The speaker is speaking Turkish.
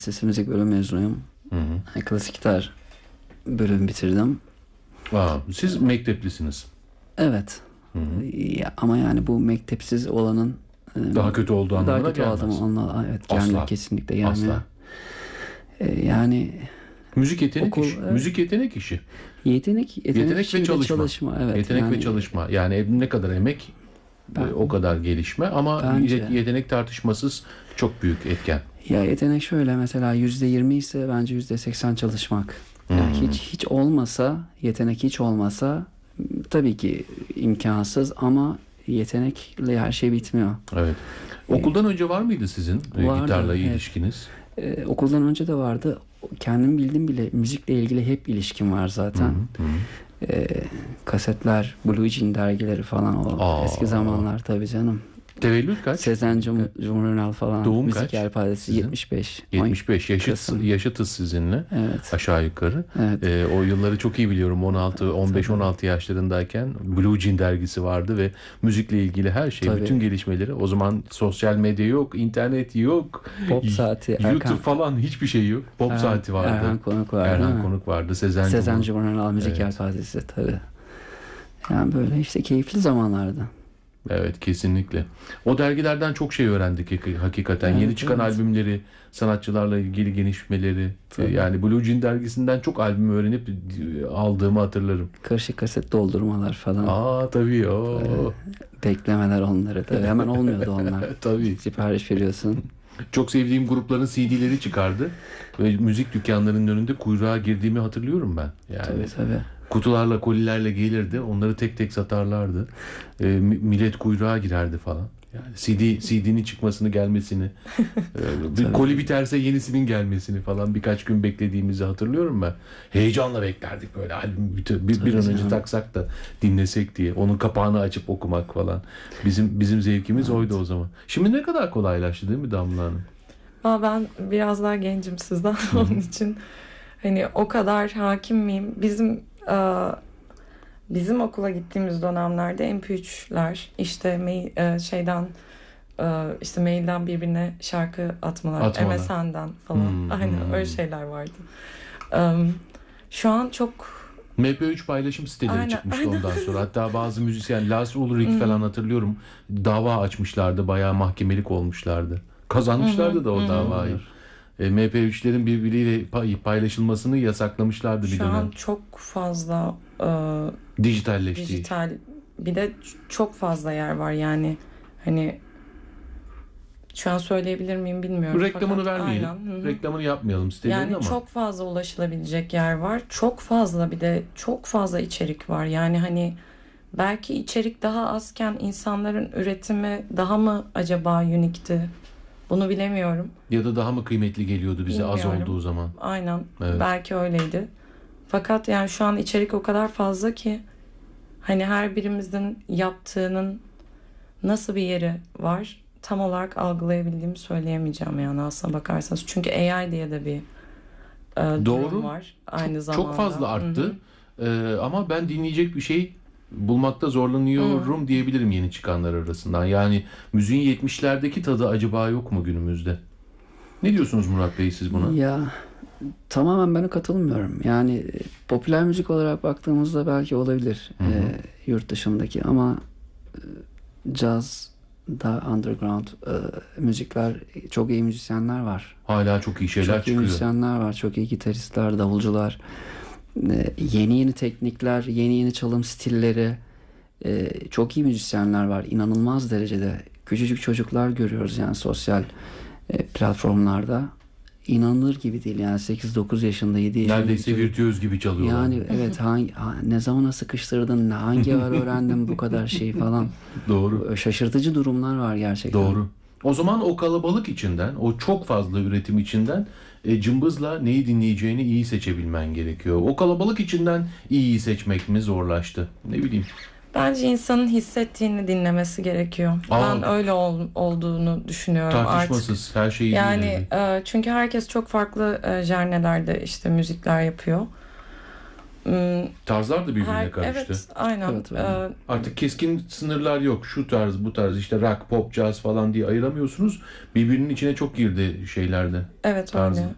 Sesi müzik bölümü mezunuyum. Hı hı. Yani klasik gitar bölümü bitirdim. Siz mekteplisiniz. Evet. Hı hı. Ya, ama yani bu mektepsiz olanın Daha kötü olduğu daha anlamına kötü gelmez. anlamına evet gelmiyor, Asla. kesinlikle gelmiyor. Asla. Yani Müzik yetenek okul, işi. Müzik yetenek işi. yetenek Yetenek ve işi, bir de çalışma. evet, Yetenek yani ve çalışma. Yani ne kadar emek ben o kadar gelişme ama bence yetenek tartışmasız çok büyük etken. ya yetenek şöyle, mesela %20 ise bence %80 çalışmak. Yani Hmm. hiç olmasa, yetenek hiç olmasa tabii ki imkansız, ama yetenekle her şey bitmiyor. Evet. Okuldan önce var mıydı sizin Vardı, gitarla evet. ilişkiniz? Okuldan önce de vardı. Kendim bildim bile, müzikle ilgili hep ilişkim var Hı zaten. hı. E, Kasetler, Blue Jean dergileri falan, o eski zamanlar tabii canım. Tevellüt kaç? Sezen Cumhurünal falan. Doğum Müzik kaç Yelpazesi sizin? 75. 75. Kasım. Yaşıtız sizinle. Evet. Aşağı yukarı. Evet. O yılları çok iyi biliyorum. 15-16 yaşlarındayken Blue Jean dergisi vardı ve müzikle ilgili her şey, Tabii. bütün gelişmeleri. O zaman sosyal medya yok, internet yok, Pop saati, YouTube falan hiçbir şey yok. Pop saati vardı. Erhan Konuk vardı, değil Erhan mi? Konuk vardı. Sezen Sezen Cumhur. Cumhurünal Müzik Evet. Yelpazesi tabii. Yani böyle işte keyifli zamanlardı. Evet, kesinlikle. O dergilerden çok şey öğrendik hakikaten. Evet, Yeni çıkan evet. albümleri, sanatçılarla ilgili gelişmeleri. Tabii. Yani Blue Jean dergisinden çok albüm öğrenip aldığımı hatırlarım. Karışık kaset doldurmalar falan. Tabii Böyle beklemeler onları. Tabii hemen olmuyordu onlar. tabii. Sipariş veriyorsun. Çok sevdiğim grupların CD'leri çıkardı. Ve müzik dükkanlarının önünde kuyruğa girdiğimi hatırlıyorum ben. Yani Tabii tabii. kutularla, kolilerle gelirdi. Onları tek tek satarlardı. Millet kuyruğa girerdi falan. Yani CD'nin çıkmasını, gelmesini, bir Tabii. koli biterse yenisinin gelmesini falan birkaç gün beklediğimizi hatırlıyorum ben. Heyecanla beklerdik böyle albüm bir an önce canım. taksak da dinlesek diye. Onun kapağını açıp okumak falan. Bizim zevkimiz oydu o zaman. Şimdi ne kadar kolaylaştı değil mi Damla Hanım? Ama ben biraz daha gencim sizden, onun için hani o kadar hakim miyim? Bizim okula gittiğimiz dönemlerde MP3'ler işte işte mailden birbirine şarkı atmalar. MSN'den falan. Aynen öyle şeyler vardı. Şu an çok MP3 paylaşım siteleri Aynen, çıkmıştı aynen. ondan sonra. Hatta bazı müzisyen, Lars Ulrich falan hatırlıyorum. Dava açmışlardı. Bayağı mahkemelik olmuşlardı. Kazanmışlardı da o davayı. MP3'lerin birbiriyle paylaşılmasını yasaklamışlardı bir şu dönem. an çok fazla Dijitalleştiği. dijital, bir de çok fazla yer var yani, hani şu an söyleyebilir miyim bilmiyorum. Reklamını Fakat vermeyelim. aynen, Reklamını yapmayalım sitelerin yani ama. çok fazla ulaşılabilecek yer var. Çok fazla, bir de çok fazla içerik var. Yani hani belki içerik daha azken insanların üretimi daha mı acaba unikti? Bunu bilemiyorum. Ya da daha mı kıymetli geliyordu bize az Bilmiyorum. olduğu zaman? Aynen. Evet. Belki öyleydi. Fakat yani şu an içerik o kadar fazla ki hani her birimizin yaptığının nasıl bir yeri var tam olarak algılayabildiğimi söyleyemeyeceğim yani, aslına bakarsanız. Çünkü AI diye de bir durum var aynı zamanda. Çok fazla arttı. Ama ben dinleyecek bir şey bulmakta zorlanıyorum diyebilirim yeni çıkanlar arasından. Yani müziğin 70'lerdeki tadı acaba yok mu günümüzde? Ne diyorsunuz Murat Bey siz buna? Ya tamamen ben katılmıyorum. Yani popüler müzik olarak baktığımızda belki olabilir yurt dışındaki, ama caz, da underground müzikler, çok iyi müzisyenler var. Hala çok iyi şeyler Çok iyi çıkıyor. müzisyenler var. Çok iyi gitaristler, davulcular. Yeni teknikler, yeni çalım stilleri. Çok iyi müzisyenler var. İnanılmaz derecede. Küçücük çocuklar görüyoruz yani sosyal platformlarda. İnanılır gibi değil yani, 8-9 yaşında, 7 yaşında. Neredeyse virtüöz gibi çalıyorlar. Yani evet, ne zamana sıkıştırdın, hangi ara öğrendin bu kadar şey falan. Doğru. Şaşırtıcı durumlar var gerçekten. Doğru. O zaman o kalabalık içinden, o çok fazla üretim içinden cımbızla neyi dinleyeceğini iyi seçebilmen gerekiyor. O kalabalık içinden iyiyi seçmek mi zorlaştı? Ne bileyim. Bence insanın hissettiğini dinlemesi gerekiyor. Ben öyle olduğunu düşünüyorum tartışmasız, artık. her şeyi Yani çünkü herkes çok farklı janrelerde işte müzikler yapıyor. Tarzlar da birbirine karıştı. Evet, aynen. Evet, öyle. Artık keskin sınırlar yok. Şu tarz, bu tarz, işte rock, pop, jazz falan diye ayıramıyorsunuz. Birbirinin içine çok girdi şeylerde. Evet, Tarzı. öyle.